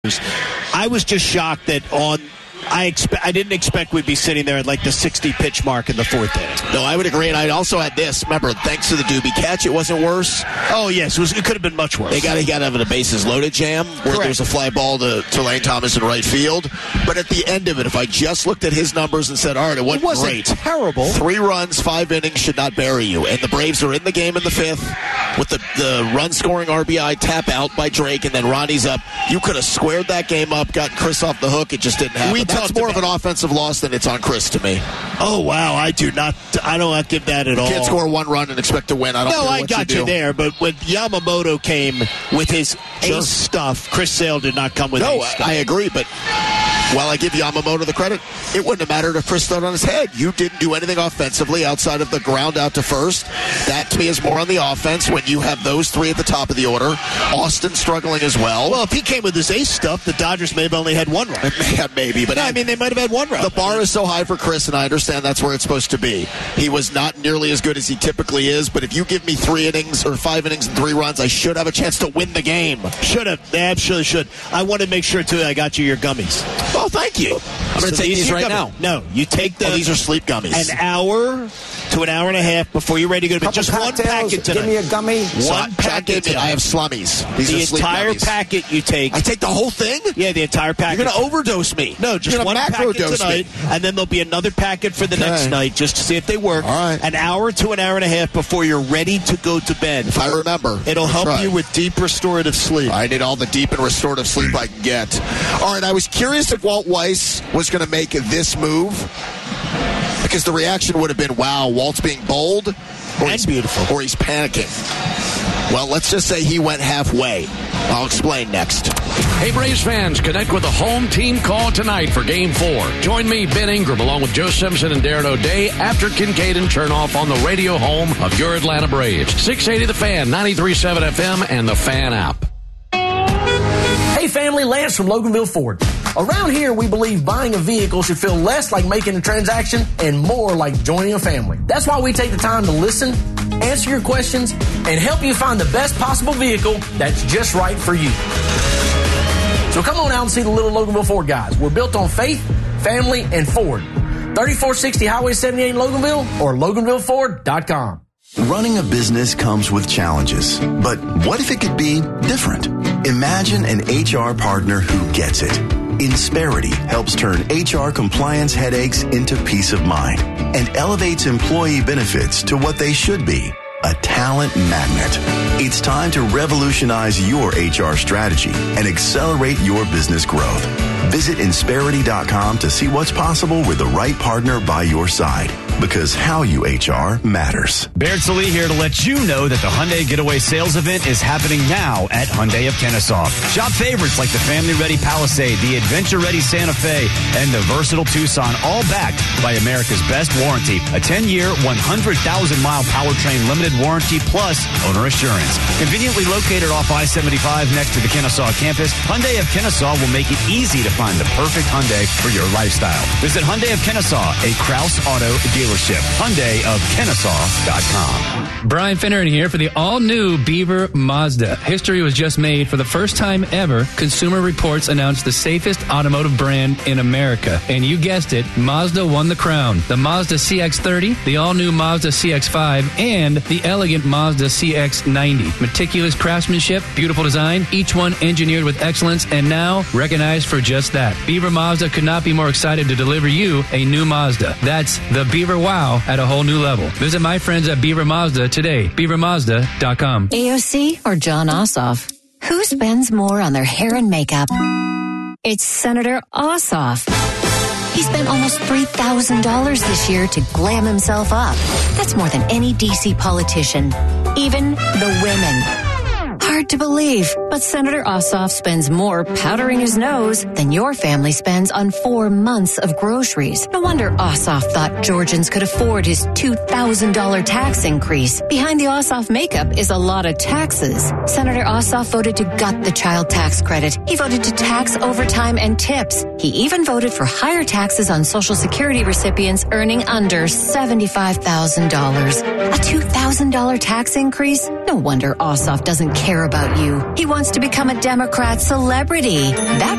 I was just shocked that I didn't expect we'd be sitting there at like the 60-pitch mark in the fourth inning. No, I would agree, and I'd also add this. Remember, thanks to the Doobie catch, it wasn't worse. Oh, yes, it could have been much worse. He got to have a bases-loaded jam where there's a fly ball to Lane Thomas in right field. But at the end of it, if I just looked at his numbers and said, all right, it wasn't great. Terrible. 3 runs, 5 innings should not bury you. And the Braves are in the game in the 5th with the run-scoring RBI tap out by Drake, and then Ronnie's up. You could have squared that game up, got Chris off the hook. It just didn't happen. That's more of an offensive loss than it's on Chris to me. Oh, wow. I don't give that at all. You can't score 1 run and expect to win. I got you there, but when Yamamoto came with his ace stuff, Chris Sale did not come with ace stuff. I agree, but while I give Yamamoto the credit, it wouldn't have mattered if Chris stood on his head. You didn't do anything offensively outside of the ground out to first. That, to me, is more on the offense when you have those 3 at the top of the order. Austin struggling as well. Well, if he came with his ace stuff, the Dodgers may have only had 1 run. Maybe, but they might have had 1 run. The bar is so high for Chris, and I understand that's where it's supposed to be. He was not nearly as good as he typically is, but if you give me 3 innings or 5 innings and 3 runs, I should have a chance to win the game. Should have. They absolutely should. I want to make sure, too, I got you your gummies. Oh, thank you. I'm going to take these right now. No, you take these are sleep gummies. An hour to an hour and a half before you're ready to go to bed. Just one packet tonight. Give me a gummy. One packet tonight. I have slummies. These are sleep entire gummies. Packet you take. I take the whole thing? Yeah, the entire packet. You're going to overdose me. No, just one packet tonight, and then there'll be another packet for the next night just to see if they work. All right. An hour to an hour and a half before you're ready to go to bed. If I remember. It'll help you with deep restorative sleep. I need all the deep and restorative sleep I can get. All right, I was curious if Walt Weiss was going to make this move, because the reaction would have been, wow, Walt's being bold, and beautiful, or he's panicking. Well, let's just say he went halfway. I'll explain next. Hey, Braves fans, connect with the home team call tonight for Game 4. Join me, Ben Ingram, along with Joe Simpson and Darren O'Day after Kincaid and Chernoff on the radio home of your Atlanta Braves. 680 The Fan, 93.7 FM, and the Fan app. Hey family, Lance from Loganville Ford. Around here, we believe buying a vehicle should feel less like making a transaction and more like joining a family. That's why we take the time to listen, answer your questions, and help you find the best possible vehicle that's just right for you. So come on out and see the little Loganville Ford guys. We're built on faith, family, and Ford. 3460 Highway 78 in Loganville or LoganvilleFord.com. Running a business comes with challenges, but what if it could be different? Imagine an HR partner who gets it. Insperity helps turn HR compliance headaches into peace of mind and elevates employee benefits to what they should be, a talent magnet. It's time to revolutionize your HR strategy and accelerate your business growth. Visit Insperity.com to see what's possible with the right partner by your side. Because how you HR matters. Baird Salee here to let you know that the Hyundai Getaway Sales Event is happening now at Hyundai of Kennesaw. Shop favorites like the family-ready Palisade, the adventure-ready Santa Fe, and the versatile Tucson, all backed by America's best warranty. A 10-year, 100,000-mile powertrain limited warranty plus owner assurance. Conveniently located off I-75 next to the Kennesaw campus, Hyundai of Kennesaw will make it easy to find the perfect Hyundai for your lifestyle. Visit Hyundai of Kennesaw, a Krause Auto dealership. Hyundai of Kennesaw.com. Brian Finneran here for the all-new Beaver Mazda. History was just made for the first time ever. Consumer Reports announced the safest automotive brand in America. And you guessed it, Mazda won the crown. The Mazda CX-30, the all-new Mazda CX-5, and the elegant Mazda CX-90. Meticulous craftsmanship, beautiful design, each one engineered with excellence, and now recognized for just that. Beaver Mazda could not be more excited to deliver you a new Mazda. That's the Beaver Wow at a whole new level. Visit my friends at Beaver Mazda today. BeaverMazda.com. AOC or John Ossoff? Who spends more on their hair and makeup? It's Senator Ossoff. He spent almost $3,000 this year to glam himself up. That's more than any DC politician, even the women. Hard to believe, but Senator Ossoff spends more powdering his nose than your family spends on 4 months of groceries. No wonder Ossoff thought Georgians could afford his $2,000 tax increase. Behind the Ossoff makeup is a lot of taxes. Senator Ossoff voted to gut the child tax credit. He voted to tax overtime and tips. He even voted for higher taxes on Social Security recipients earning under $75,000. A $2,000 tax increase? No wonder Ossoff doesn't care about you. He wants to become a Democrat celebrity. That